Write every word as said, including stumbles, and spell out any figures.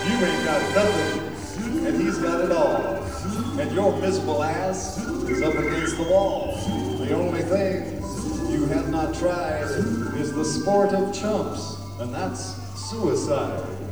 You ain't got nothing, and he's got it all. And your miserable ass is up against the wall. The only thing you have not tried is the sport of chumps, and that's suicide.